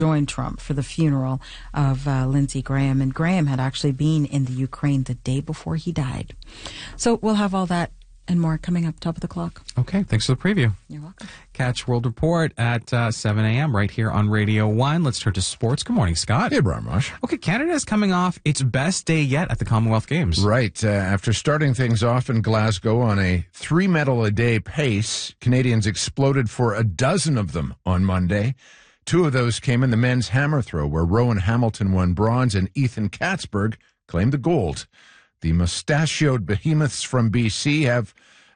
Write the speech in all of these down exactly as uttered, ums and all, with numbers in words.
joined Trump for the funeral of uh, Lindsey Graham. And Graham had actually been in the Ukraine the day before he died. So we'll have all that and more coming up top of the clock. Okay, thanks for the preview. You're welcome. Catch World Report at uh, seven a.m. right here on Radio one. Let's turn to sports. Good morning, Scott. Hey, Brian Marsh. Okay, Canada is coming off its best day yet at the Commonwealth Games. Right. Uh, after starting things off in Glasgow on a three-medal-a-day pace, Canadians exploded for a dozen of them on Monday. Two of those came in the men's hammer throw, where Rowan Hamilton won bronze and Ethan Katzberg claimed the gold. The mustachioed behemoths from B C have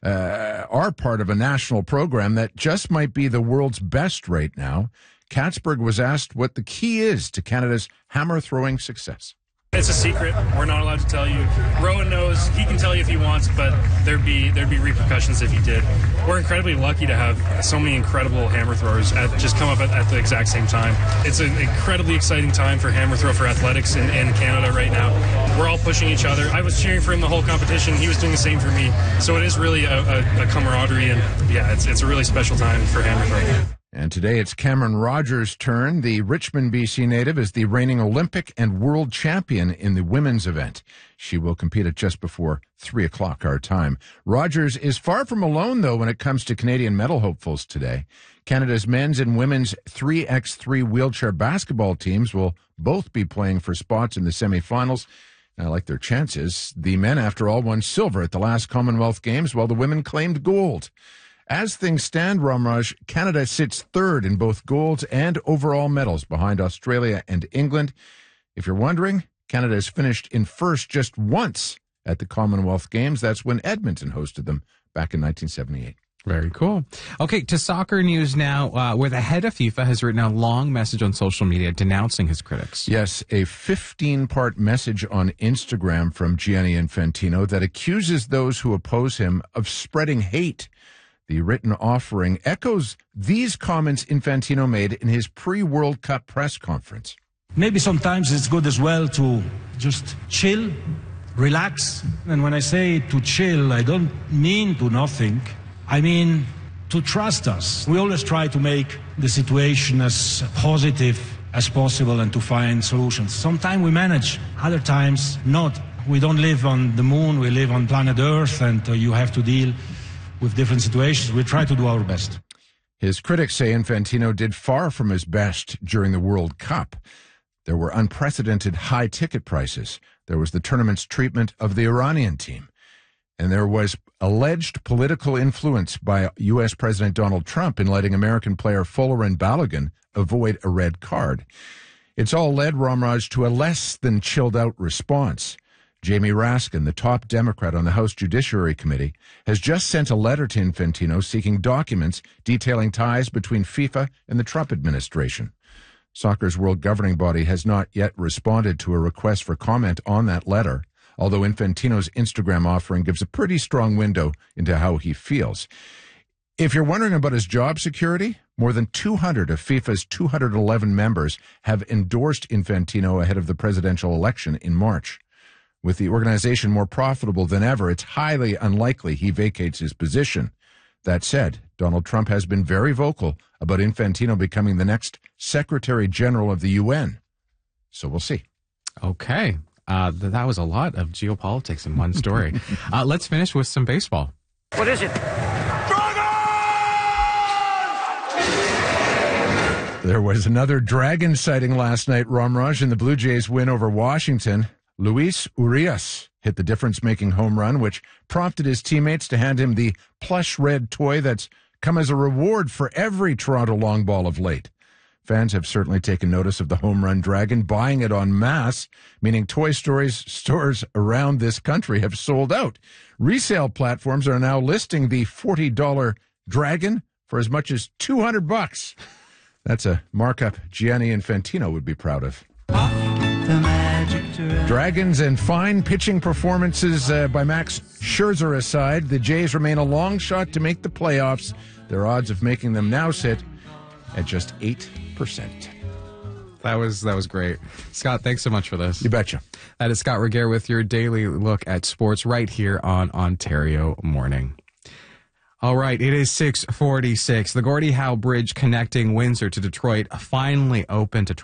uh, are part of a national program that just might be the world's best right now. Katzberg was asked what the key is to Canada's hammer-throwing success. It's a secret. We're not allowed to tell you. Rowan knows. He can tell you if he wants, but there'd be there'd be repercussions if he did. We're incredibly lucky to have so many incredible hammer throwers at, just come up at, at the exact same time. It's an incredibly exciting time for hammer throw for athletics in, in Canada right now. We're all pushing each other. I was cheering for him the whole competition. He was doing the same for me. So it is really a, a, a camaraderie, and yeah, it's it's a really special time for hammer throwing. And today it's Cameron Rogers' turn. The Richmond, B C native is the reigning Olympic and world champion in the women's event. She will compete at just before three o'clock our time. Rogers is far from alone, though, when it comes to Canadian medal hopefuls today. Canada's men's and women's three by three wheelchair basketball teams will both be playing for spots in the semifinals. I like their chances. The men, after all, won silver at the last Commonwealth Games, while the women claimed gold. As things stand, Ramraj, Canada sits third in both golds and overall medals behind Australia and England. If you're wondering, Canada has finished in first just once at the Commonwealth Games. That's when Edmonton hosted them back in nineteen seventy-eight. Very cool. Okay, to soccer news now, uh, where the head of FIFA has written a long message on social media denouncing his critics. Yes, a fifteen-part message on Instagram from Gianni Infantino that accuses those who oppose him of spreading hate. The written offering echoes these comments Infantino made in his pre-World Cup press conference. Maybe sometimes it's good as well to just chill, relax. And when I say to chill, I don't mean to not think. I mean to trust us. We always try to make the situation as positive as possible and to find solutions. Sometimes we manage, other times not. We don't live on the moon, we live on planet Earth, and uh, you have to deal with different situations. We try to do our best. His critics say Infantino did far from his best during the World Cup. There were unprecedented high ticket prices. There was the tournament's treatment of the Iranian team. And there was alleged political influence by U S President Donald Trump in letting American player Folarin Balogun avoid a red card. It's all led, Ramraj, to a less than chilled out response. Jamie Raskin, the top Democrat on the House Judiciary Committee, has just sent a letter to Infantino seeking documents detailing ties between FIFA and the Trump administration. Soccer's world governing body has not yet responded to a request for comment on that letter, although Infantino's Instagram offering gives a pretty strong window into how he feels. If you're wondering about his job security, more than two hundred of FIFA's two hundred eleven members have endorsed Infantino ahead of the presidential election in March. With the organization more profitable than ever, it's highly unlikely he vacates his position. That said, Donald Trump has been very vocal about Infantino becoming the next Secretary General of the U N. So we'll see. Okay. Uh, th- that was a lot of geopolitics in one story. uh, let's finish with some baseball. What is it? There was another dragon sighting last night, Ramraj, in the Blue Jays' win over Washington. Luis Urias hit the difference-making home run, which prompted his teammates to hand him the plush red toy that's come as a reward for every Toronto long ball of late. Fans have certainly taken notice of the home run dragon, buying it en masse, meaning Toy Story's stores around this country have sold out. Resale platforms are now listing the forty dollars dragon for as much as two hundred bucks. That's a markup Gianni Infantino would be proud of. Dragons and fine pitching performances uh, by Max Scherzer aside, the Jays remain a long shot to make the playoffs. Their odds of making them now sit at just eight percent. That was that was great. Scott, thanks so much for this. You betcha. That is Scott Regehr with your daily look at sports right here on Ontario Morning. All right, it is six forty-six. The Gordie Howe Bridge connecting Windsor to Detroit finally opened to